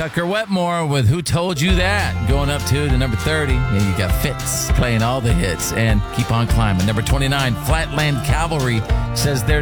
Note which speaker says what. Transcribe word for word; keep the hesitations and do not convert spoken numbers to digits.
Speaker 1: Tucker Wetmore with Who Told You That? Going up to the number thirty. And you got Fitz playing all the hits and keep on climbing. Number twenty-nine, Flatland Cavalry says they're